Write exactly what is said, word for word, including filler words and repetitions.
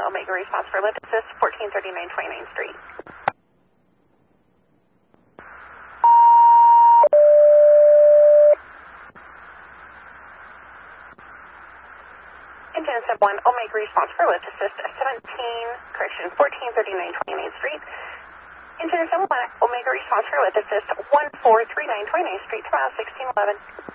Omega response for lift assist, fourteen thirty-nine twenty-ninth Street. Engine sub one, Omega response for lift assist, seventeen, correction, fourteen thirty-nine twenty-ninth Street. Engine sub one, Omega response for lift assist, one four three nine twenty-ninth Street, tomorrow sixteen eleven.